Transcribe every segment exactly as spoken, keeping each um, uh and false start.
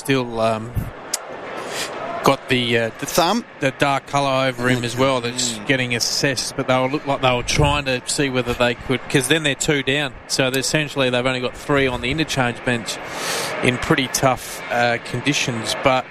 still um, got the, uh, the thumb, the dark colour over him as well. That's mm. getting assessed, but they'll look like they were trying to see whether they could, because then they're two down. So essentially, they've only got three on the interchange bench in pretty tough uh, conditions, but.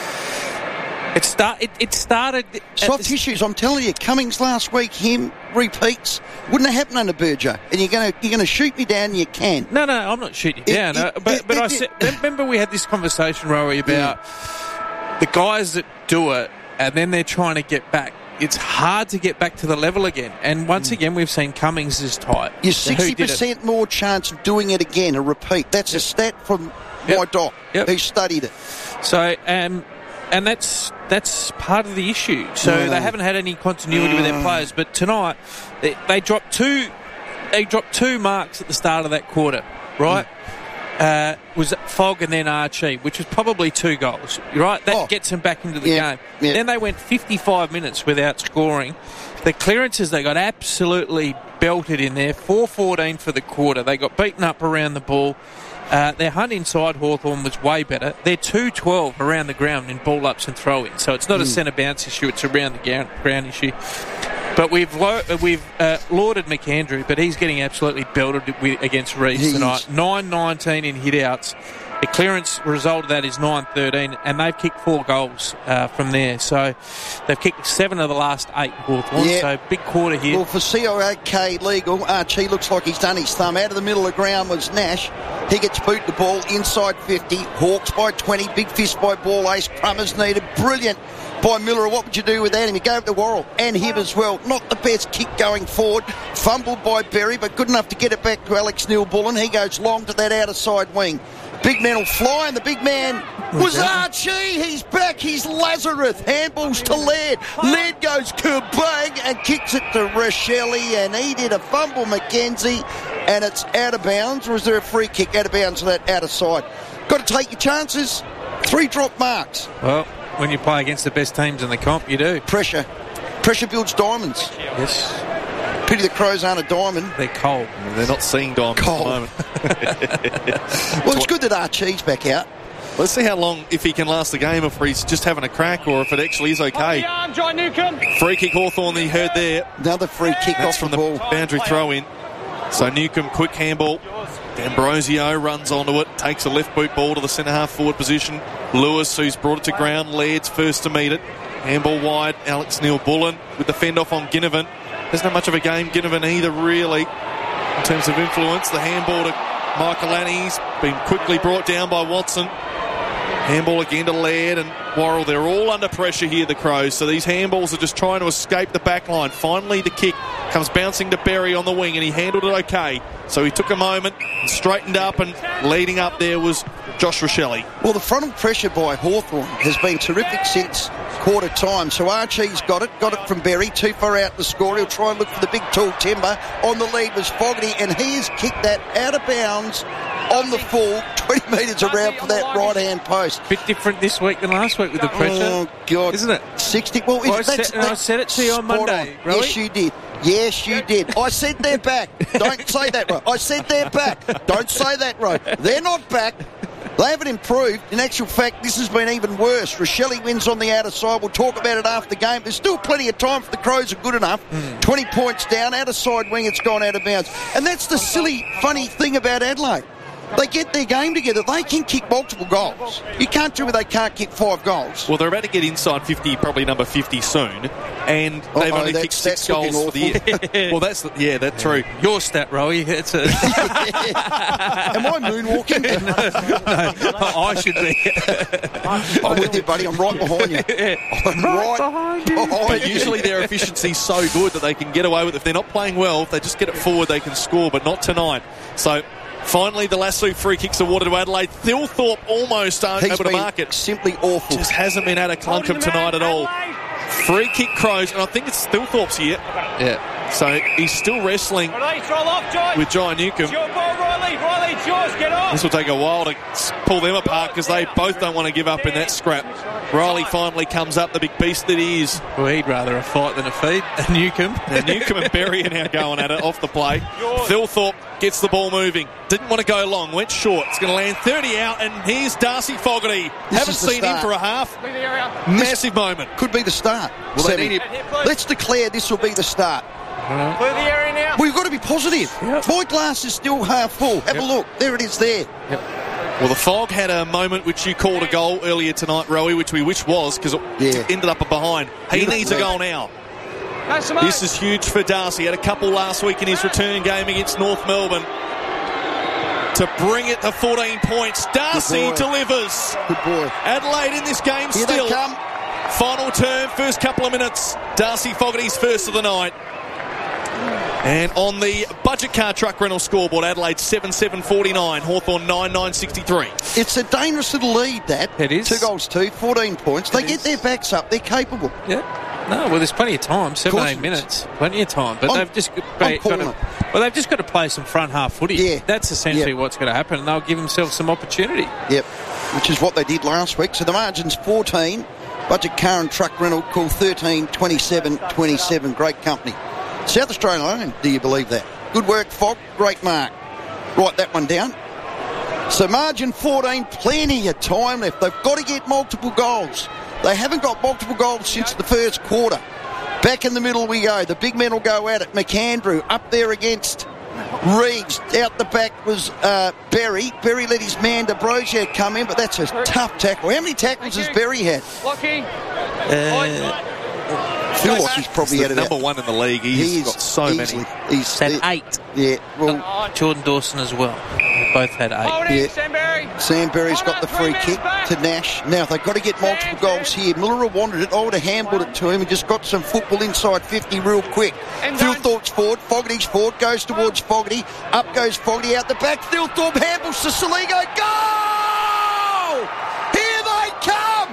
It, start, it, it started... Soft tissues, I'm telling you. Cummings last week, him, repeats. Wouldn't have happened under Berger. And you're going to you're going to shoot me down, you can. No, no, I'm not shooting you down. It, it, but it, but it, I said, remember we had this conversation, Rory, about yeah. the guys that do it and then they're trying to get back. It's hard to get back to the level again. And once mm. again, we've seen Cummings is tight. You're sixty percent more chance of doing it again, a repeat. That's yep. a stat from yep. my doc, yep. who studied it. So, um... And that's that's part of the issue. So mm. they haven't had any continuity mm. with their players. But tonight, they, they dropped two. They dropped two marks at the start of that quarter. Right, mm. uh, was Fogg and then Archie, which was probably two goals. Right, that oh. gets them back into the yeah. game. Yeah. Then they went fifty-five minutes without scoring. The clearances they got absolutely belted in there. four fourteen for the quarter. They got beaten up around the ball. Uh, their hunt inside Hawthorn was way better. They're two twelve around the ground in ball-ups and throw-ins. So it's not mm. a centre bounce issue, it's a round the ground, ground issue. But we've lo- we've uh, lauded McAndrew, but he's getting absolutely belted with, against Reeves tonight. nine nineteen in hit-outs. The clearance result of that is nine thirteen, and they've kicked four goals uh, from there. So they've kicked seven of the last eight Hawthorn. Yeah. So big quarter here. Well, for C O K legal, Archie looks like he's done his thumb. Out of the middle of the ground was Nash. He gets boot the ball inside fifty. Hawks by twenty. Big fist by Ball Ace. Crummers needed. Brilliant by Miller. What would you do without him? He gave it to Worrell and him as well. Not the best kick going forward. Fumbled by Berry, but good enough to get it back to Alex Neil-Bullen. He goes long to that outer side wing. Big man will fly, and the big man was Archie. He's back. He's Lazarus. Handballs to Laird. Laird goes kabang and kicks it to Rochelle, and he did a fumble, McKenzie, and it's out of bounds. Or is there a free kick out of bounds to that outer side? Got to take your chances. Three drop marks. Well, when you play against the best teams in the comp, you do. Pressure. Pressure builds diamonds. Yes. Pity the Crows aren't a diamond. They're cold. They're not seeing diamonds cold. at the moment. Well, it's good that Archie's back out. Let's see how long, if he can last the game, if he's just having a crack, or if it actually is okay. Arm, John Newcomb. Free kick Hawthorn that he heard there. Another free kick That's off from the, the ball. boundary throw-in. So Newcomb, quick handball. D'Ambrosio runs onto it, takes a left boot ball to the centre-half forward position. Lewis, who's brought it to ground, Laird's first to meet it. Handball wide, Alex Neil-Bullen with the fend-off on Ginnivan. There's not much of a game, Ginnivan either, really, in terms of influence. The handball to Michael Annie's been quickly brought down by Watson. Handball again to Laird and Worrell. They're all under pressure here, the Crows. So these handballs are just trying to escape the back line. Finally, the kick comes bouncing to Berry on the wing, and he handled it okay. So he took a moment, and straightened up, and leading up there was Josh Rochelle. Well, the frontal pressure by Hawthorn has been terrific since quarter time. So Archie's got it, got it from Berry, too far out to score. He'll try and look for the big tall timber. On the lead was Fogarty, and he has kicked that out of bounds on the full, twenty metres around for that right-hand post. Bit different this week than last week with the pressure. Oh, God. Isn't it? sixty. Well, well that's, I, said, that's I said it to you on Monday, on. Really? Yes, you did. Yes, you did. I said they're back. Don't say that, right. I said they're back. Don't say that, right. They're not back. They haven't improved. In actual fact, this has been even worse. Rochelle wins on the outer side. We'll talk about it after the game. There's still plenty of time if the Crows are good enough. Mm. twenty points down. Outer side wing, it's gone out of bounds. And that's the silly, funny thing about Adelaide. They get their game together. They can kick multiple goals. You can't tell me they can't kick five goals. Well, they're about to get inside fifty, probably number fifty soon, and Uh-oh, they've only kicked six goals for the year. Well, that's yeah, that's true. Your stat, Rowie. It's a... Am I moonwalking? no, I should be. I'm with you, buddy. I'm right behind you. I'm right behind you. Behind but you. usually their efficiency's so good that they can get away with it. If they're not playing well, if they just get it forward, they can score, but not tonight. So finally, the Lasso free kicks awarded to Adelaide. Thilthorpe almost aren't He's able to mark it. Simply awful. Just hasn't been able to clunk him tonight at all. Free kick Crows, and I think it's Thilthorpe's here. Yeah. So he's still wrestling with Jai Newcomb. This will take a while to pull them apart because they both don't want to give up in that scrap. Riley finally comes up, the big beast that he is. Well, he'd rather a fight than a feed. Newcomb. Now, Newcomb and Berry are now going at it off the play. Thilthorpe gets the ball moving. Didn't want to go long. Went short. It's going to land thirty out. And here's Darcy Fogarty. This Haven't seen him for a half. Massive moment. Could be the start. Well, they need him. Let's declare this will be the start. Clear the area now. We've got to be positive. Yep. My glass is still half full. Have Yep. a look. There it is there. Yep. Well, the Fog had a moment which you called a goal earlier tonight, Rowie, which we wish was because it Yeah. ended up a behind. He Beautiful. needs a goal now. That's the This is huge for Darcy. Had a couple last week in his return game against North Melbourne to bring it to fourteen points. Darcy Good boy. delivers. Good boy. Adelaide in this game Here still. they come. Final turn, first couple of minutes. Darcy Fogarty's first of the night. And on the budget car truck rental scoreboard, Adelaide seven seven forty-nine, Hawthorn nine nine sixty-three. It's a dangerous little lead, that. It is. Two goals, two, fourteen points. They It get is. their backs up. They're capable. Yeah. No, well, there's plenty of time. Seven, course eight it minutes. Plenty of time. But I'm- they've just got, I'm got calling to, it. well, they've just got to play some front half footy. Yeah. That's essentially Yeah. what's going to happen, and they'll give themselves some opportunity. Yep. Which is what they did last week. So the margin's fourteen. Budget car and truck rental call thirteen twenty-seven twenty-seven. Great company. South Australian owned, do you believe that? Good work, Fog. Great mark. Write that one down. So margin fourteen, plenty of time left. They've got to get multiple goals. They haven't got multiple goals since the first quarter. Back in the middle we go. The big men will go at it. McAndrew up there against Reeves. Out the back was uh, Berry. Berry let his man D'Ambrosio come in, but that's a tough tackle. How many tackles has Berry had? Lockie. I feel like he's probably He's had the about... number one in the league. He's He is got so easily, many. He's Had he- eight. Yeah, well, Jordan Dawson as well. They both had eight. Hold Yeah. in, Samberry. Sam Berry's got the free Hold on, kick three minutes to back. Nash. Now, they've got to get multiple goals here. Miller wanted it. I would have handballed it to him and just got some football inside fifty real quick. And Phil done. Thorpe's forward. Fogarty's forward. Goes towards Fogarty. Up goes Fogarty out the back. Phil Thorpe handballs to Saligo. Goal! Here they come!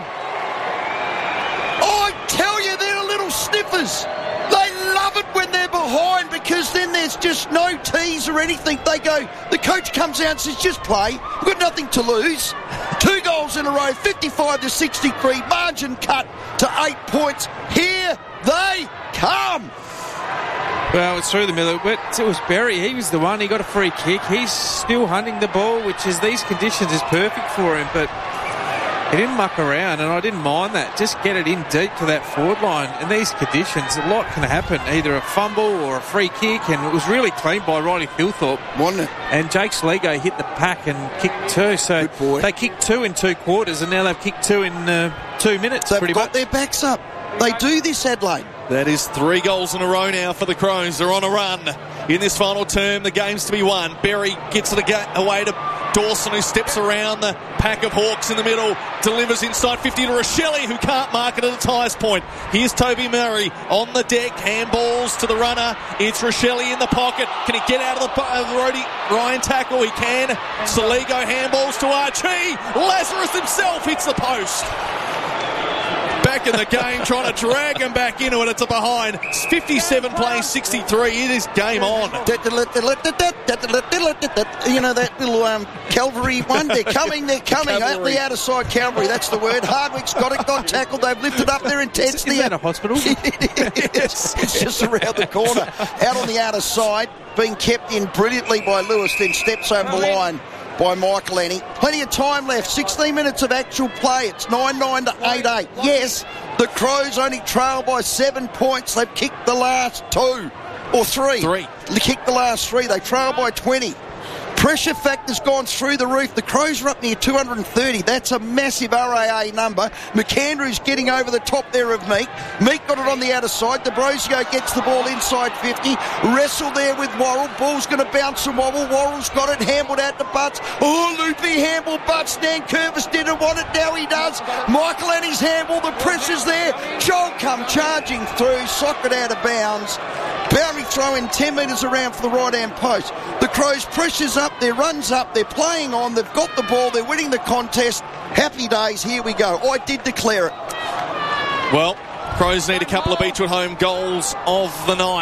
I tell you, they're little sniffers. They love it when they're behind because then there's just no tease or anything. They go, the coach comes out and says, just play. We've got nothing to lose. Two goals in a row, fifty-five to sixty-three. Margin cut to eight points. Here they come. Well, it's through the middle, but it was Berry. He was the one. He got a free kick. He's still hunting the ball, which is these conditions is perfect for him, but he didn't muck around, and I didn't mind that. Just get it in deep to that forward line. In these conditions, a lot can happen. Either a fumble or a free kick, and it was really clean by Riley Thilthorpe. Wasn't it? And Jake Saligo hit the pack and kicked two. So Good boy. they kicked two in two quarters, and now they've kicked two in uh, two minutes, They've pretty got much. their backs up. They do this, Adelaide. That is three goals in a row now for the Crows. They're on a run in this final term. The game's to be won. Berry gets it away to Dawson, who steps around the pack of Hawks in the middle, delivers inside fifty to Rochelle, who can't mark it at its highest point. Here's Toby Murray on the deck, handballs to the runner. It's Rochelle in the pocket. Can he get out of the, uh, the roadie? Ryan tackle, he can. Saligo handballs to Archie. Lazarus himself hits the post. Back in the game, trying to drag him back into it. It's a behind. It's fifty-seven playing sixty-three. It is game on. You know that little um, Calvary one? They're coming, they're coming. Out Cavalry. the outer side, Calvary, that's the word. Hardwick's got it, got tackled. They've lifted up their Is intensity. that a hospital? It's, it's just around the corner. Out on the outer side, being kept in brilliantly by Lewis, then steps over the line by Michael Lenny. Plenty of time left. sixteen minutes of actual play. It's nine nine to eight eight. Yes, the Crows only trail by seven points. They've kicked the last two. Or three. Three. They kicked the last three. They trail by twenty. Pressure factor's gone through the roof. The Crows are up near two hundred thirty. That's a massive R A A number. McAndrew's getting over the top there of Meek. Meek got it on the outer side. D'Ambrosio gets the ball inside fifty. Wrestle there with Worrell. Ball's going to bounce and wobble. Worrell's got it. Handled out to Butts. Oh, loopy handball. Butts. Dan Curvis didn't want it. Now he does. Michael and his handball. The pressure's there. Joel come charging through. Socket out of bounds. Boundary throw in ten metres around for the right-hand post. The Crows pressure's up, their run's up, they're playing on, they've got the ball, they're winning the contest. Happy days, here we go. I did declare it. Well, Crows need a couple of Beechwood home goals of the night.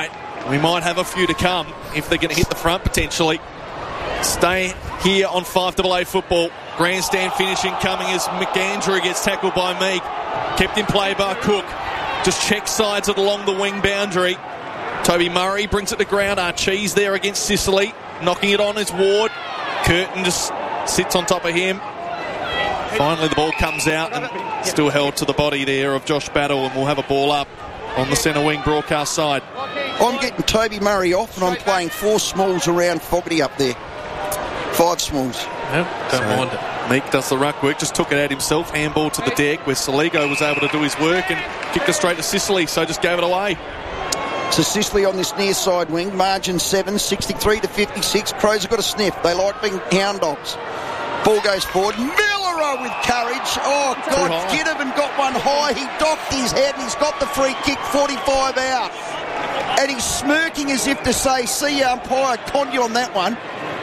We might have a few to come if they're going to hit the front potentially. Stay here on five A A football. Grandstand finishing coming as McAndrew gets tackled by Meek. Kept in play by Cook. Just check sides it along the wing boundary. Toby Murray brings it to ground. Archie's there against Sicily. Knocking it on is Ward. Curtin just sits on top of him. Finally the ball comes out and still held to the body there of Josh Battle, and we'll have a ball up on the centre wing broadcast side. I'm getting Toby Murray off and I'm playing four smalls around Fogarty up there. Five smalls. Yep, don't So, mind it. Meek does the ruck work, just took it out himself, handball to the deck where Saligo was able to do his work and kicked it straight to Sicily, so just gave it away. So Sicily on this near side wing, margin seven, sixty-three to fifty-six. Crows have got a sniff. They like being hound dogs. Ball goes forward. Millero with courage. Oh, God, Ginnivan got one high. He docked his head and he's got the free kick, forty-five out. And he's smirking as if to say, see you, umpire, conned you on that one.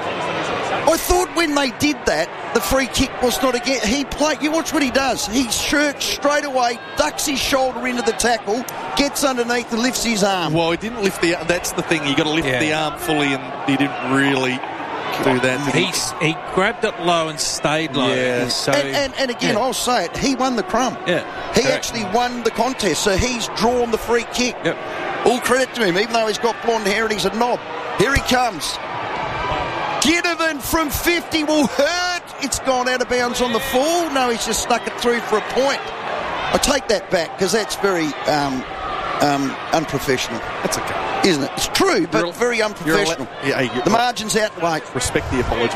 I thought when they did that, the free kick was not again. He played. You watch what he does. He shirks straight away, ducks his shoulder into the tackle, gets underneath and lifts his arm. Well, he didn't lift the... That's the thing. You got to lift Yeah. the arm fully, and he didn't really do that. He, he grabbed it low and stayed low. Yeah. So, And, and, and again, yeah. I'll say it, he won the crumb. Yeah. He Correct. actually won the contest, so he's drawn the free kick. Yep. All credit to him, even though he's got blonde hair and he's a knob. Here he comes. Ginnivan from fifty will hurt. It's gone out of bounds on the full. No, he's just stuck it through for a point. I take that back because that's very um, um, unprofessional, That's okay. isn't it? It's true, but You're a- very You're unprofessional. a, yeah, you, The margin's out the way. respect the apology.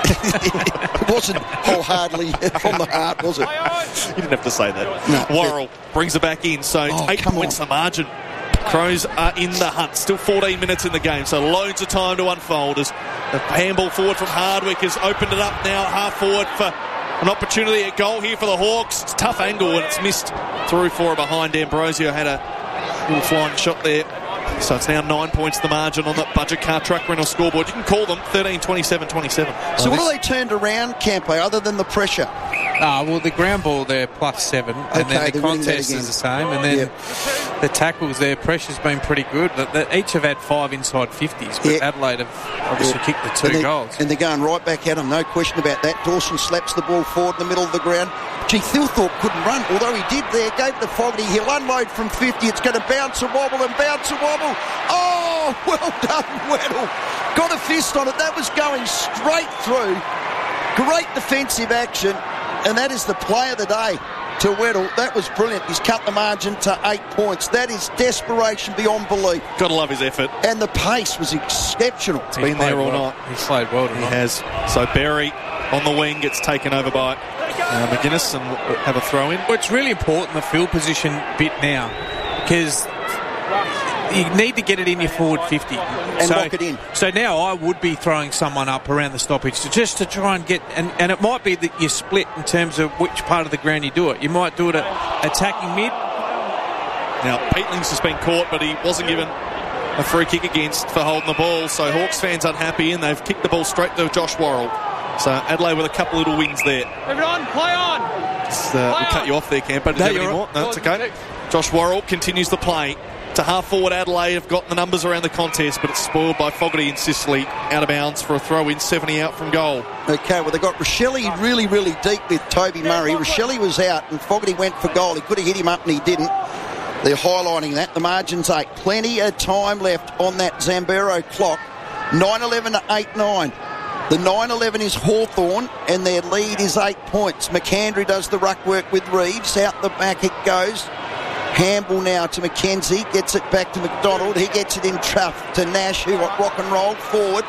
It wasn't wholeheartedly from the heart, was it? You didn't have to say that. No. Worrell brings it back in, so Oh, eight come points on. the margin. Crows are in the hunt. Still fourteen minutes in the game, so loads of time to unfold as the handball forward from Hardwick has opened it up now, half forward for an opportunity at goal here for the Hawks. It's a tough angle and it's missed through for a behind. Ambrosio had a little flying shot there. So it's now nine points the margin on that budget car truck rental scoreboard. You can call them thirteen twenty-seven twenty-seven. So what have they turned around, Campo, other than the pressure? Ah, well, the ground ball there plus seven, and Okay, then the they're winning that contest again. is the same, and then Yep. the tackles there, pressure's been pretty good. But they each have had five inside fifties, but Yep. Adelaide have obviously Yeah. kicked the two and they're, goals. And they're going right back at him, no question about that. Dawson slaps the ball forward in the middle of the ground. Gee, Thilthorpe couldn't run, although he did there, gave it to Fogarty. He'll unload from fifty. It's going to bounce and wobble and bounce and wobble. Oh, well done, Weddle. Got a fist on it. That was going straight through. Great defensive action, and that is the play of the day to Weddle. That was brilliant. He's cut the margin to eight points. That is desperation beyond belief. Got to love his effort. And the pace was exceptional. It's been there all night. He's played well tonight. He has. So Berry on the wing gets taken over by uh, McGuinness and will have a throw in. Well, it's really important, the field position bit now, because you need to get it in your forward fifty. And so, lock it in. So now I would be throwing someone up around the stoppage to, just to try and get, and, and it might be that you split in terms of which part of the ground you do it. You might do it at attacking mid. Now, Peatlings has been caught, but he wasn't given a free kick against for holding the ball. So Hawks fans unhappy, and they've kicked the ball straight to Josh Worrell. So Adelaide with a couple little wings there. Move it on, play on. Just, uh, we'll cut you off there, Campo. Did you No, have any you're more? right. No, it's okay. Josh Worrell continues the play to half forward. Adelaide have got the numbers around the contest, but it's spoiled by Fogarty and Sicily out of bounds for a throw in, seventy out from goal. Okay, well, they got Rochelle really, really deep with Toby Murray. Rochelle was out and Fogarty went for goal. He could have hit him up and he didn't. They're highlighting that. The margin's eight. Plenty of time left on that Zambero clock. nine eleven to eight nine. The nine eleven is Hawthorn and their lead is eight points. McAndrew does the ruck work with Reeves. Out the back it goes. Handball now to McKenzie. Gets it back to McDonald. He gets it in tough to Nash, who got rock and rolled forward.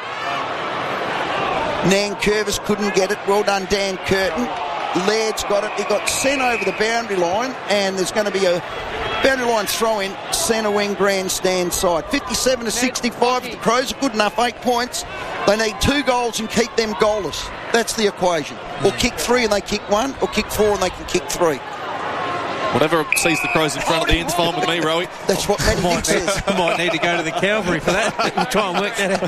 Nan Curvis couldn't get it. Well done, Dan Curtin. Laird's got it. He got sent over the boundary line, and there's going to be a boundary line throw in centre wing grandstand side. fifty-seven to sixty-five. If the Crows are good enough, eight points. They need two goals and keep them goalless. That's the equation. Or kick three and they kick one, or kick four and they can kick three. Whatever sees the Crows in front of the end's fine with me, Rowie. That's what Matty Vick says. I might need to go to the Calvary for that. We'll try and work that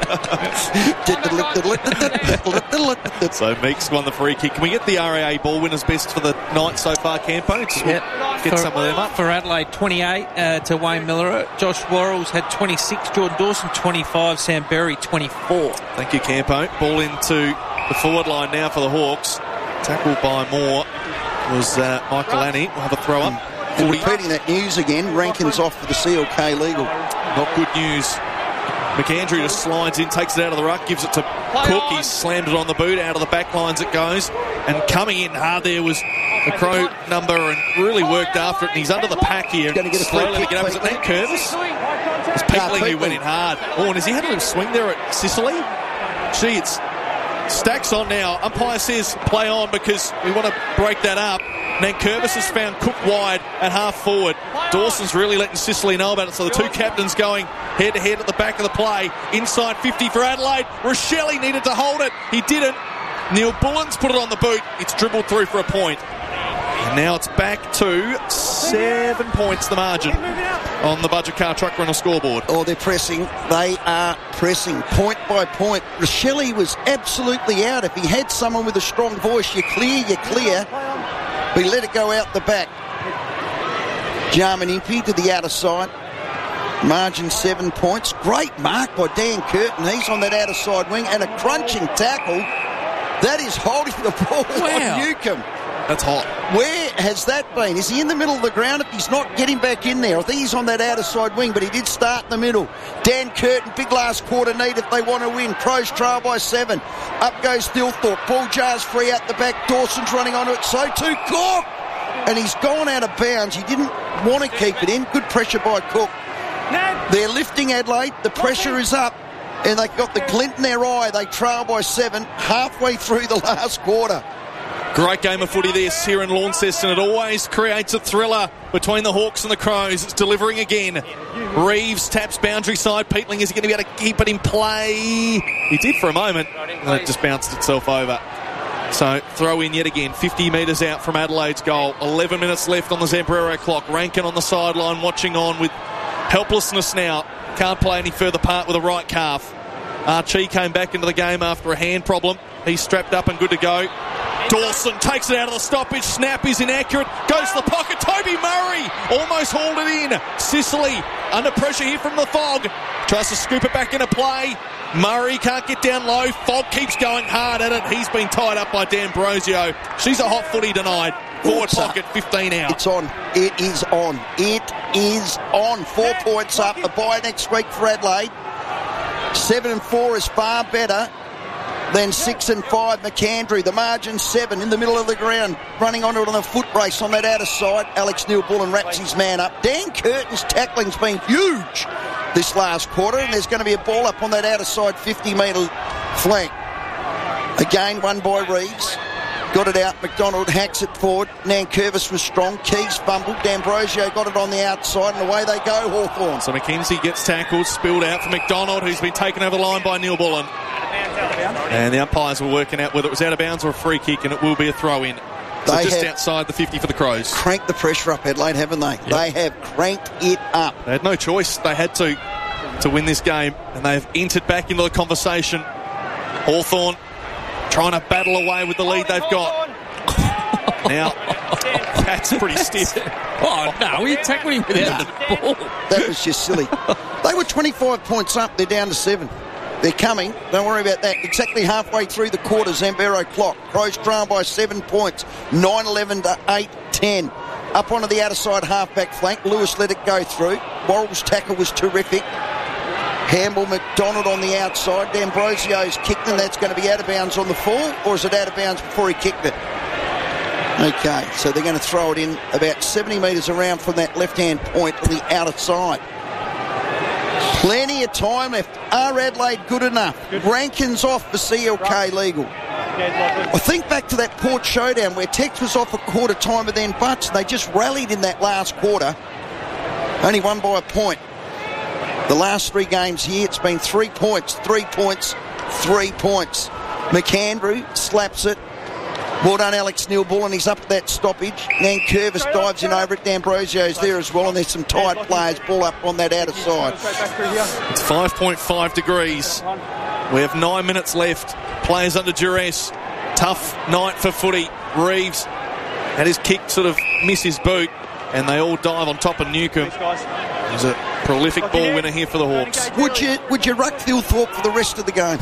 out. So Meeks won the free kick. Can we get the R A A ball winners best for the night so far, Campo? Just Yep. get for, some of them up. For Adelaide, twenty-eight uh, to Wayne Miller. Josh Worrells had twenty-six. Jordan Dawson, twenty-five. Sam Berry, twenty-four. Thank you, Campo. Ball into the forward line now for the Hawks. Tackled by Moore was uh, Michael Annie. We'll have a throw up. And repeating that news again, Rankin's off for the C L K legal. Not good news. McAndrew just slides in, takes it out of the ruck, gives it to Cook. He's slammed it on the boot, out of the back lines it goes. And coming in hard there was the Crow number and really worked after it. And he's under the pack here. Going to get a free slowly kick, get up. Is it Nate Curvis? It's Peatling who went in hard. Oh, and has he had a little swing there at Sicily? Gee, it's stacks on now. Umpire says play on because we want to break that up. Nankervis has found Cook wide at half forward. Dawson's really letting Sicily know about it. So the two captains going head to head at the back of the play. Inside fifty for Adelaide. Rochelle needed to hold it. He didn't. Neil Bullen's put it on the boot. It's dribbled through for a point. And now it's back to seven points the margin on the Budget Car Truck Rental scoreboard. Oh, they're pressing. They are pressing point by point. Rochelle was absolutely out. If he had someone with a strong voice, you're clear, you're clear. He let it go out the back. Jarman Impey to the outer side. Margin seven points. Great mark by Dan Curtin. He's on that outer side wing and a crunching tackle. That is holding the ball Wow. on Newcombe. That's hot. Where has that been? Is he in the middle of the ground? If he's not, getting back in there. I think he's on that outer side wing, but he did start in the middle. Dan Curtin, big last quarter need if they want to win. Crows trail by seven. Up goes Thilthorpe. Ball jars free out the back. Dawson's running onto it. So too Cook. And he's gone out of bounds. He didn't want to keep it in. Good pressure by Cook. They're lifting Adelaide. The pressure is up. And they've got the glint in their eye. They trail by seven halfway through the last quarter. Great game of footy this here in Launceston. It always creates a thriller between the Hawks and the Crows. It's delivering again. Reeves taps boundary side. Peatling, is he going to be able to keep it in play? He did for a moment, and it just bounced itself over. So throw in yet again, fifty metres out from Adelaide's goal. eleven minutes left on the Zambrero clock. Rankin on the sideline watching on with helplessness now. Can't play any further part with a right calf. Archie came back into the game after a hand problem. He's strapped up and good to go. Dawson takes it out of the stoppage. Snap is inaccurate. Goes to the pocket. Toby Murray almost hauled it in. Sicily under pressure here from the Fog. Tries to scoop it back into play. Murray can't get down low. Fog keeps going hard at it. He's been tied up by D'Ambrosio. She's a hot footy tonight. Forward pocket, fifteen out. It's on. It is on. It is on. Four points up. A bye next week for Adelaide. Seven and four is far better than six and five. McAndrew, the margin seven in the middle of the ground, running onto it on a foot brace on that outer side. Alex Neil-Bullen wraps his man up. Dan Curtin's tackling's been huge this last quarter, and there's going to be a ball up on that outer side fifty metre flank. Again, won by Reeves. Got it out. McDonald hacks it forward. Nankervis was strong. Keys fumbled. D'Ambrosio got it on the outside, and away they go, Hawthorn. So McKenzie gets tackled, spilled out for McDonald, who's been taken over the line by Neil Bullen. And the umpires were working out whether it was out of bounds or a free kick, and it will be a throw-in. So They just have- outside the fifty for the Crows. Cranked the pressure up, Adelaide, haven't they? Yep. They have cranked it up. They had no choice. They had to to win this game, and they've entered back into the conversation. Hawthorn trying to battle away with the lead they've got. Now, that's pretty stiff. Oh, no, he tackled him without the ball. That was just silly. They were twenty-five points up. They're down to seven. They're coming. Don't worry about that. Exactly halfway through the quarter, Zambero clock. Crows trail by seven points. nine eleven to eight ten. Up onto the outer side half-back flank. Lewis let it go through. Worrell's tackle was terrific. Hamble, McDonald on the outside. D'Ambrosio's kicked, and that's going to be out of bounds on the fall, or is it out of bounds before he kicked it? Okay, so they're going to throw it in about seventy metres around from that left-hand point on the outer side. Plenty of time left. Are Adelaide good enough? Rankin's off for C L K legal. I think back to that Port showdown where Tex was off a quarter time and then Butts, and they just rallied in that last quarter. Only won by a point. The last three games here, it's been three points, three points, three points. McAndrew slaps it. Well done, Alex Neilbull, and he's up at that stoppage. Nankervis dives in over it. D'Ambrosio's there as well, and there's some tight players. Ball up on that outer side. It's five point five degrees. We have nine minutes left. Players under duress. Tough night for footy. Reeves had his kick sort of miss his boot, and they all dive on top of Newcombe. He's a prolific ball winner here for the Hawks. Would you would you ruck Thilthorpe for the rest of the game?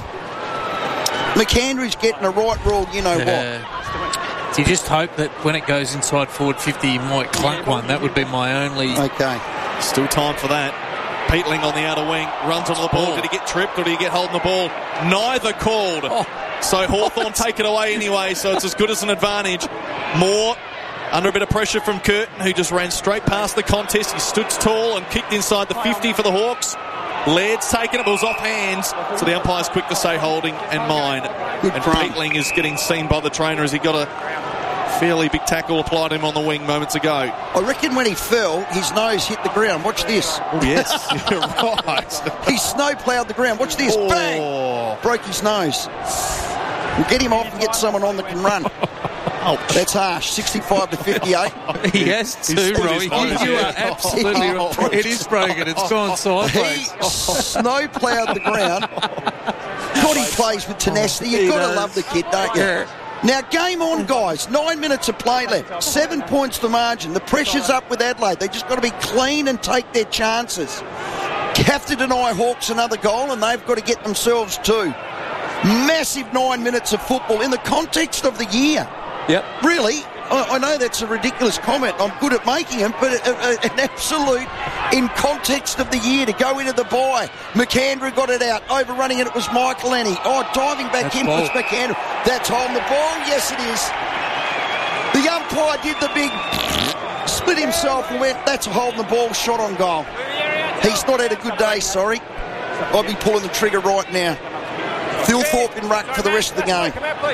McAndrew's getting a right rule, you know Yeah. what. You just hope that when it goes inside forward fifty, you might clunk one. That would be my only... Okay. Still time for that. Peatling on the outer wing, runs onto the ball. Did he get tripped or did he get holding the ball? Neither called. Oh. So Hawthorn take it away anyway, so it's as good as an advantage. Moore under a bit of pressure from Curtin, who just ran straight past the contest. He stood tall and kicked inside the fifty for the Hawks. Laird's taken it, but it was off hands, so the umpire's quick to say holding and mine. Good and run. Peatling is getting seen by the trainer as he got a fairly big tackle applied to him on the wing moments ago. I reckon when he fell, his nose hit the ground. Watch this. Oh, yes, you're right. He snowploughed the ground. Watch this. Oh. Bang! Broke his nose. We'll get him off and get someone on that can run. Ouch. That's harsh. sixty-five to fifty-eight. He has to, split Robbie. his You nose, you yeah. are absolutely right. It is broken. It's gone He sideways. snowploughed the ground. God, he plays with tenacity. You've He got to does. love the kid, don't you? Yeah. Now, game on, guys. Nine minutes of play left. Seven points the margin. The pressure's up with Adelaide. They just got to be clean and take their chances. Have to deny Hawks another goal, and they've got to get themselves two. Massive nine minutes of football in the context of the year. Yep. Really, I, I know that's a ridiculous comment. I'm good at making them, but a, a, an absolute, in context of the year, to go into the bye. McAndrew got it out. Overrunning it, it was Michael Annie. Oh, diving back That's in ball. was McAndrew. That's holding the ball. Yes, it is. The umpire did the big split himself and went, that's a holding the ball, shot on goal. He's not had a good day, sorry. I'll be pulling the trigger right now. Thilthorpe in ruck for the rest of the game.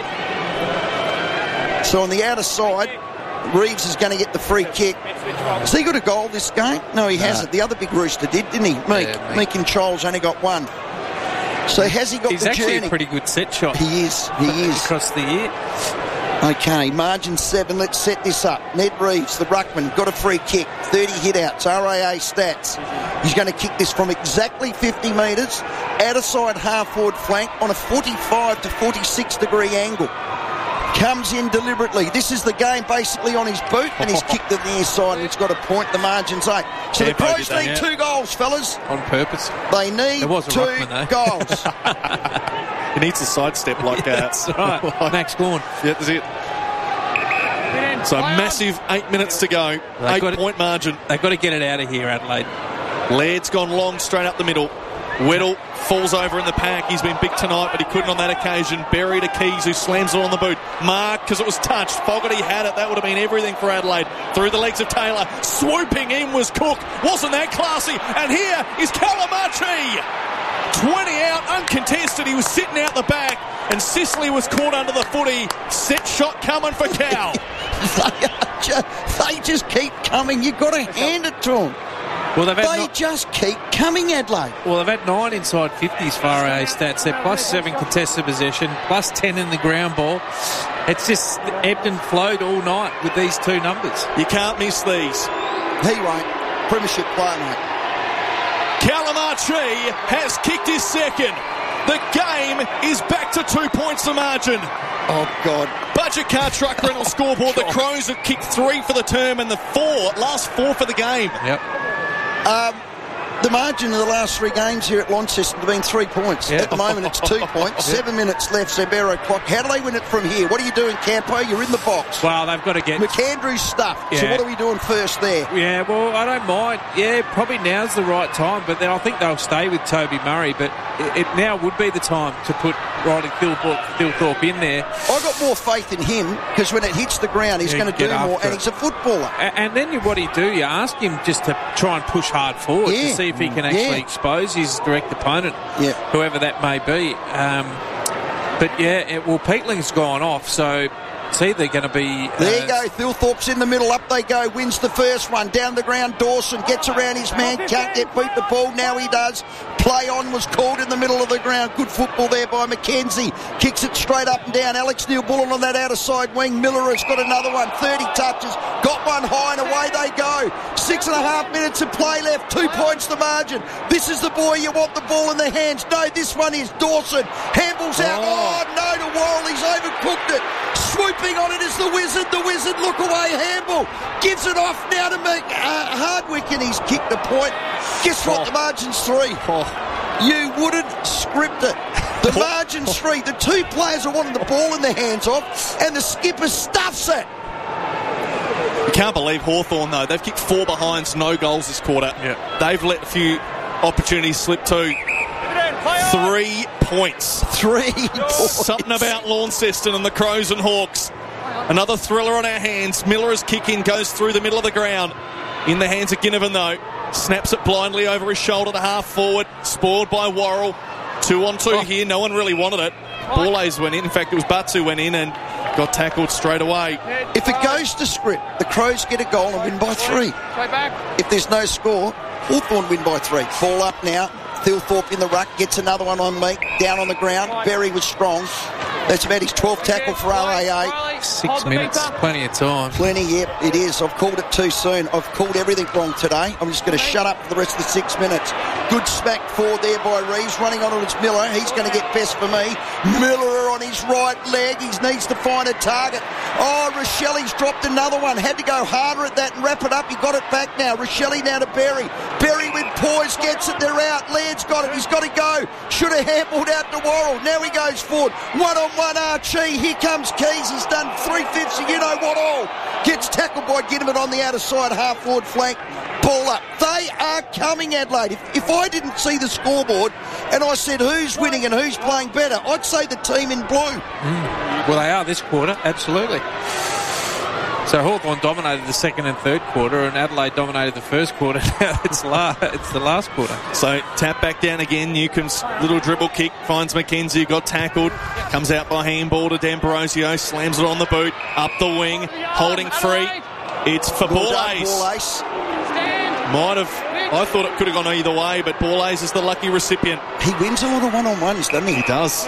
So on the outer side, Reeves is going to get the free kick. Has he got a goal this game? No, he hasn't. The other big rooster did, didn't he? Meek. Yeah, Meek. Meek and Charles only got one. So has he got He's the actually journey? a pretty good set shot He is. He is. across the year. Okay, margin seven. Let's set this up. Ned Reeves, the ruckman, got a free kick. thirty hit-outs, R A A stats. He's going to kick this from exactly fifty metres, outer side half-forward flank on a forty-five to forty-six degree angle. Comes in deliberately. This is the game basically on his boot, and he's kicked it the near side, and he's got a point. The margin's eight. So the Campo did Crows that, need yeah. two goals, fellas. On purpose. They need There was a two ruckman, though. goals. He needs a sidestep like that. That's right. Max Gawn. Yeah, that's it. So massive eight minutes to go. They Eight got it. point margin. They've got to get it out of here, Adelaide. Laird's gone long straight up the middle. Weddle falls over in the pack. He's been big tonight, but he couldn't on that occasion. Berry to Keys, who slams it on the boot. Mark, because it was touched. Fogarty had it. That would have been everything for Adelaide. Through the legs of Taylor. Swooping in was Cook. Wasn't that classy? And here is Calamachi. twenty out, uncontested. He was sitting out the back, and Sicily was caught under the footy. Set shot coming for Cal. they, are just, they just keep coming. You've got to hand it to them. Well, they've had They no- just keep coming, Adelaide. well, they've had nine inside fifties for R A A stats. They're plus seven contested possession, plus ten in the ground ball. It's just ebbed and flowed all night with these two numbers. You can't miss these. He won't. Premiership player, mate. Calamachi has kicked his second. The game is back to two points to margin. Oh, God. Budget car truck rental scoreboard. The Crows have kicked three for the term and the four, last four for the game. Yep. Um, the margin of the last three games here at Launceston have been three points. Yeah. At the moment, it's two points. Seven minutes left, Zambero clock. How do they win it from here? What are you doing, Campo? You're in the box. Well, they've got to get... McAndrew's stuffed. So Yeah. what are we doing first there? Yeah, well, I don't mind. Yeah, probably now's the right time, but then I think they'll stay with Toby Murray. But it, it now would be the time to put Riley Thilthorpe, Thilthorpe in there. I've got more faith in him because when it hits the ground, he's Yeah, going to get do more, after and it. he's a footballer. A- And then you, what do you do? You ask him just to try and push hard forward Yeah. to see if he can actually Yeah. expose his direct opponent, Yeah. whoever that may be. Um, but yeah, it, well, Peatling's gone off, so it's either going to be... Uh, There you go. Thilthorpe's in the middle. Up they go. Wins the first one. Down the ground, Dawson gets around his man. Can't get beat the ball. Now he does. Play on was called in the middle of the ground. Good football there by Mackenzie. Kicks it straight up and down. Alex Neil-Bullen on that outer side wing. Miller has got another one. thirty touches. Got one high and away they go. Six and a half minutes of play left. Two points the margin. This is the boy you want the ball in the hands. No, this one is Dawson. Handballs out. Oh, no to Worrell. He's overcooked it. Swooping on it is the Wizard. The Wizard look away. Handball. Gives it off now to make uh, Hardwick and he's kicked the point. Guess what? Oh. The margin's three. Oh. You wouldn't script it. The margin's three. The two players are wanting the ball in their hands of and the skipper stuffs it. You can't believe Hawthorn though. They've kicked four behinds, no goals this quarter. Yeah. They've let a few opportunities slip too. Three points. Three points. Something about Launceston and the Crows and Hawks. Another thriller on our hands. Miller's kick in goes through the middle of the ground. In the hands of Ginnivan though. Snaps it blindly over his shoulder to half forward. Spoiled by Worrell. Two on two oh. here. No one really wanted it. Borlase went in. In fact, it was Butts who went in and got tackled straight away. If it goes to script, the Crows get a goal and win by three. If there's no score, Hawthorn win by three. Ball up now. Thilthorpe in the ruck, gets another one on Meek, down on the ground. Berry was strong. That's about his twelfth tackle for R A A. Six minutes, plenty of time. Plenty, yep, it is. I've called it too soon. I've called everything wrong today. I'm just going to shut up for the rest of the six minutes. Good smack forward there by Reeves. Running on it, it's Miller. He's going to get best for me. Miller on his right leg. He needs to find a target. Oh, Rochelli's dropped another one. Had to go harder at that and wrap it up. He got it back now. Rochelli now to Berry. Berry with poise gets it. They're out. Laird's got it. He's got to go. Should have handballed out to Worrell. Now he goes forward. One on one Archie. Here comes Keys. He's done three-fifths of you know what all. Gets tackled by Ginnivan on the outer side, half forward flank. Ball up. They are coming, Adelaide. If, if I didn't see the scoreboard and I said who's winning and who's playing better, I'd say the team in blue. Mm. Well, they are this quarter, absolutely. So Hawthorn dominated the second and third quarter and Adelaide dominated the first quarter. Now it's, la- it's the last quarter. So tap back down again. Newcomb's little dribble kick finds Mackenzie, got tackled, comes out by handball to D'Ambrosio, slams it on the boot, up the wing, holding free. It's for Borlase. Might have, I thought it could have gone either way, but Borlase is the lucky recipient. He wins a lot of one-on-ones, doesn't he? He does.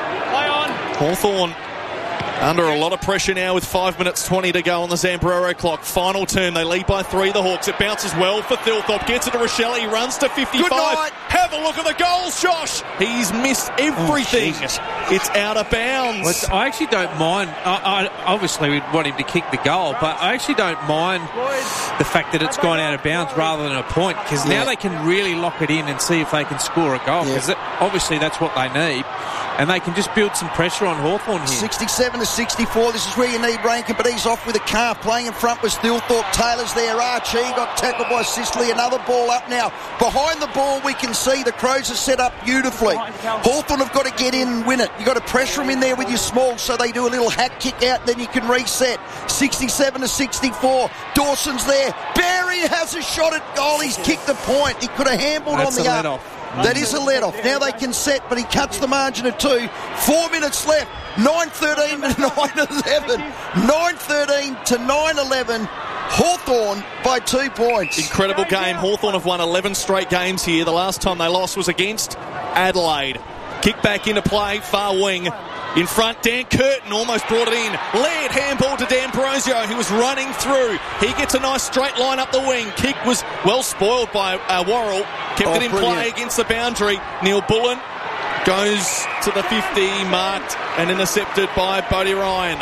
Hawthorn under a lot of pressure now with five minutes twenty to go on the Zambrero clock. Final turn, they lead by three, the Hawks. It bounces well for Thilthorpe, gets it to Rochelli, runs to fifty-five. Have a look at the goals, Josh. He's missed everything. Oh, it's out of bounds. Well, I actually don't mind. I, I, obviously, we'd want him to kick the goal, but I actually don't mind the fact that it's gone out of bounds rather than a point, because yeah. now they can really lock it in and see if they can score a goal, because yeah. obviously that's what they need. And they can just build some pressure on Hawthorn here. sixty-seven to sixty-four. This is where you need Rankin, but he's off with a calf. Playing in front was Thilthorpe. Taylor's there. Archie got tackled by Sicily. Another ball up now. Behind the ball, we can see the Crows are set up beautifully. Hawthorn have got to get in and win it. You've got to pressure them in there with your small, so they do a little hack kick out, then you can reset. sixty-seven to sixty-four. Dawson's there. Barry has a shot at goal. He's kicked the point. He could have handballed That's on the a up. let-off. That is a let-off. Now they can set, but he cuts the margin of two. Four minutes left. nine thirteen to nine eleven. nine thirteen to nine eleven. Hawthorn by two points. Incredible game. Hawthorn have won eleven straight games here. The last time they lost was against Adelaide. Kick back into play, far wing. In front, Dan Curtin almost brought it in. Laird handball to D'Ambrosio, who was running through. He gets a nice straight line up the wing. Kick was well spoiled by uh, Worrell. Kept oh, it in brilliant. play against the boundary. Neil-Bullen goes to the fifty, marked and intercepted by Bodie Ryan.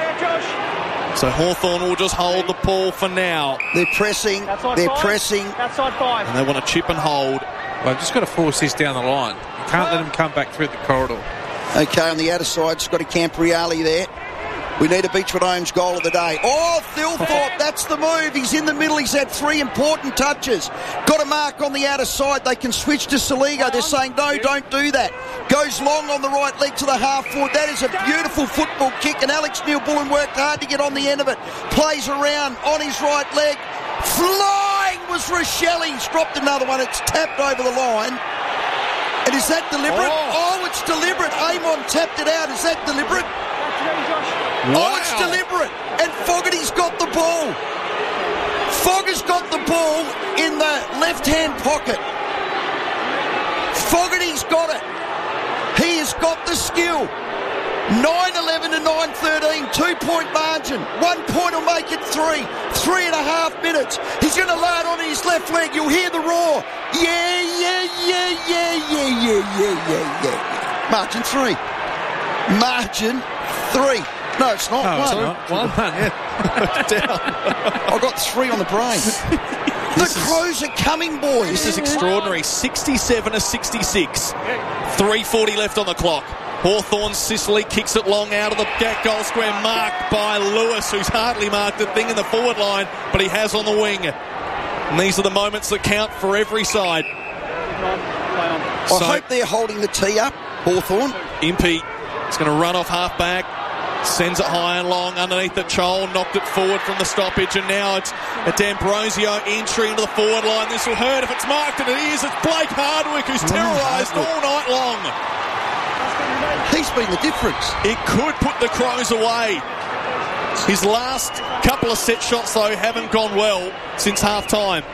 So Hawthorn will just hold the ball for now. They're pressing. They're five. pressing. Outside five. And they want to chip and hold. Well, I've just got to force this down the line. You can't let them come back through the corridor. Okay, on the outer side, Scotty Campriali there. We need a Beechwood Homes goal of the day. Oh, Thilthorpe, that's the move. He's in the middle. He's had three important touches. Got a mark on the outer side. They can switch to Saligo. They're saying, no, don't do that. Goes long on the right leg to the half forward. That is a beautiful football kick, and Alex Neil-Bullen worked hard to get on the end of it. Plays around on his right leg. Flying was Rochelli. He's dropped another one. It's tapped over the line. And is that deliberate? Oh, oh it's deliberate. Amon tapped it out. Is that deliberate? Oh, it's deliberate. And Fogarty's got the ball. Fogger's got the ball in the left-hand pocket. Fogarty's got it. He has got the skill. nine eleven to nine thirteen, two-point margin. One point will make it three. Three and a half minutes. He's going to lay it on his left leg. You'll hear the roar. Yeah, yeah, yeah, yeah, yeah, yeah, yeah, yeah, yeah. Margin three. Margin three. No, it's not. Oh, one. it's not. One. Yeah. Down. I got three on the brain. The Crows are coming, boys. This is extraordinary. sixty-seven to sixty-six. three forty left on the clock. Hawthorn Sicily kicks it long out of the goal square, marked by Lewis, who's hardly marked a thing in the forward line, but he has on the wing. And these are the moments that count for every side. I So, hope they're holding the tee up, Hawthorn. Impey is going to run off half back. Sends it high and long underneath the Chol, knocked it forward from the stoppage, and now it's a D'Ambrosio entry into the forward line. This will hurt if it's marked, and it is. It's Blake Hardwick who's terrorised all night long. He's been the difference. It could put the Crows away. His last couple of set shots, though, haven't gone well since half-time.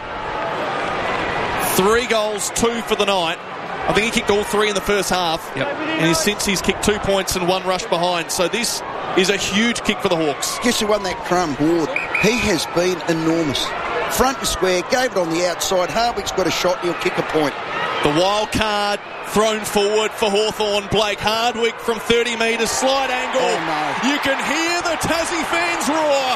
Three goals, two for the night. I think he kicked all three in the first half. Yep. And he's, since he's kicked two points and one rush behind. So this is a huge kick for the Hawks. Guess who won that Crum Ward? He has been enormous. Front and square, gave it on the outside. Hardwick's got a shot, he'll kick a point. The wild card thrown forward for Hawthorn. Blake Hardwick from thirty metres, slide angle. Oh, no. You can hear the Tassie fans roar.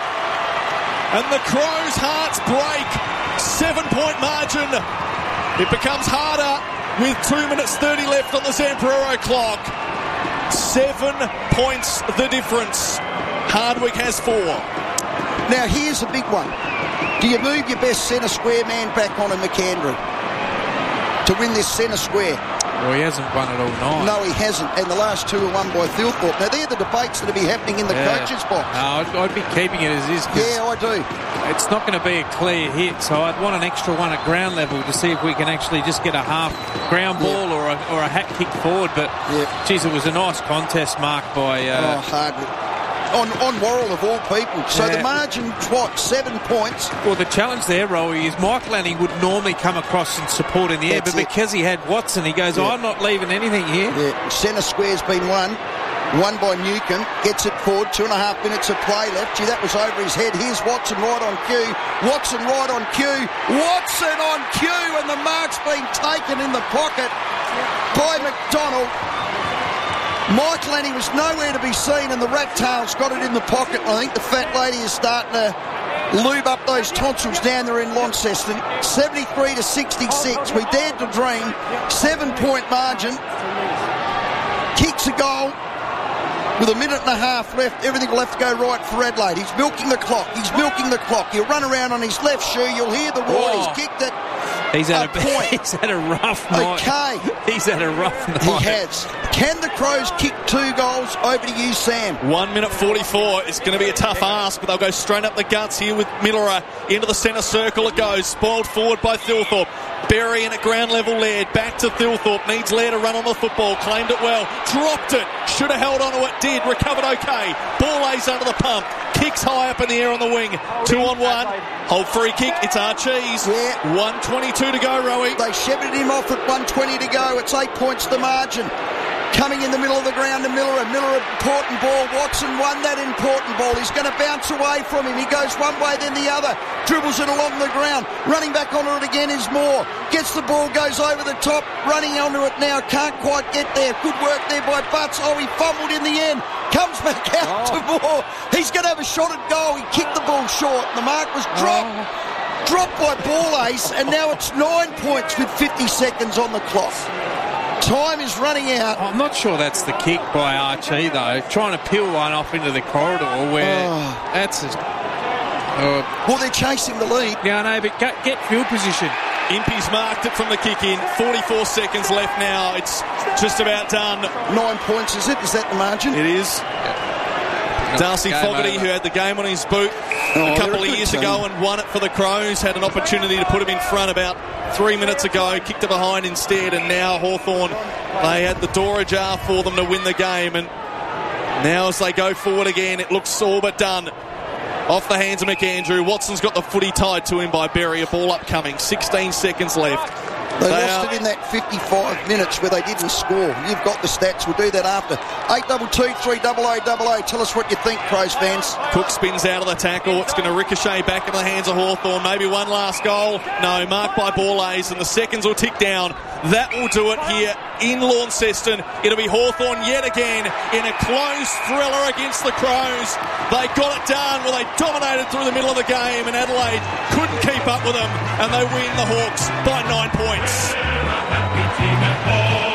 And the Crows' hearts break. Seven-point margin. It becomes harder with two minutes thirty left on the Zamperero clock. Seven points the difference. Hardwick has four. Now, here's a big one. Do you move your best centre square man back on a McAndrew to win this centre square? Well, he hasn't won it all night. No, he hasn't. And the last two are won by Thilthorpe. Now, they're the debates that will be happening in the Yeah. coaches' box. No, I'd, I'd be keeping it as is. 'Cause Yeah, I do. it's not going to be a clear hit, so I'd want an extra one at ground level to see if we can actually just get a half ground ball Yeah. or, a, or a hat kick forward. But, Yeah. geez, it was a nice contest marked by... Oh, Uh, Hardwick. On, on Worrell of all people. So Yeah. the margin, what, seven points? Well, the challenge there, Rowie, is Mike Lanning would normally come across and support in the air, That's but it. because he had Watson, he goes, Yeah. I'm not leaving anything here. Yeah, centre square's been won. Won by Newcomb. Gets it forward. Two and a half minutes of play left. Gee, that was over his head. Here's Watson right on cue. Watson right on cue. Watson on cue, and the mark's been taken in the pocket by McDonald. Mike Lanning was nowhere to be seen, and the rat tail's got it in the pocket. I think the fat lady is starting to lube up those tonsils down there in Launceston. seventy-three to sixty-six. We dared to dream. Seven-point margin. Kicks a goal. With a minute and a half left, everything will have to go right for Adelaide. He's milking the clock. He's milking the clock. He'll run around on his left shoe. You'll hear the roar. Oh. He's kicked it. He's had A a, point. he's had a rough night. Okay. He's had a rough night. He has. Can the Crows kick two goals? Over to you, Sam. One minute forty-four. It's going to be a tough ask, but they'll go straight up the guts here with Millerer. Into the centre circle it goes. Spoiled forward by Thilthorpe. Berry in at ground level. Laird back to Thilthorpe. Needs Laird to run on the football. Claimed it well. Dropped it. Should have held on to it. Did. Recovered okay. Ball lays under the pump. Kicks high up in the air on the wing. Two on one. Hold free kick. It's Archies. Yeah. one twenty-two to go, Rowie. They shepherded him off at one twenty to go. It's eight points to margin. Coming in the middle of the ground to Miller. Miller, important ball. Watson won that important ball. He's going to bounce away from him. He goes one way, then the other. Dribbles it along the ground. Running back onto it again is Moore. Gets the ball, goes over the top. Running onto it now. Can't quite get there. Good work there by Butts. Oh, he fumbled in the end. Comes back out Oh. to Moore. He's going to have a shot at goal. He kicked the ball short. The mark was dropped. Oh. Dropped by Ball Ace, and now it's nine points with fifty seconds on the clock. Time is running out. I'm not sure that's the kick by Archie, though. Trying to peel one off into the corridor where Oh. that's... A, uh, Well, they're chasing the lead. yeah, no, but get, get field position. Impey's marked it from the kick in. forty-four seconds left now. It's just about done. Nine points, is it? Is that the margin? It is. Darcy Game Fogarty, over. who had the game on his boot Oh, a they're couple a of good years team. ago and won it for the Crows, had an opportunity to put him in front about three minutes ago, kicked it behind instead, and now Hawthorn, they had the door ajar for them to win the game, and Now as they go forward again, it looks all but done. Off the hands of McAndrew. Watson's got the footy tied to him by Berry. A ball upcoming. sixteen seconds left. They, They lost are- it in that fifty-five minutes where they didn't score. You've got the stats. We'll do that after. eight two two, three oh oh oh. Tell us what you think, Crows fans. Cook spins out of the tackle. It's going to ricochet back in the hands of Hawthorn. Maybe one last goal. No, marked by Borlase, and the seconds will tick down. That will do it here in Launceston. It'll be Hawthorn yet again in a close thriller against the Crows. They got it done. Well, they dominated through the middle of the game, and Adelaide couldn't keep up with them, and they win the Hawks by nine points.